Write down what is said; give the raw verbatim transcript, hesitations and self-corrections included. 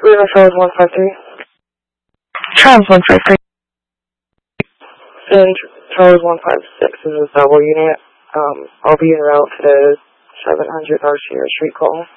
Lima Charles one five three. Charles one five three. And Charles one five six is a double unit. Um, I'll be en route to the seven hundred Archere Street call.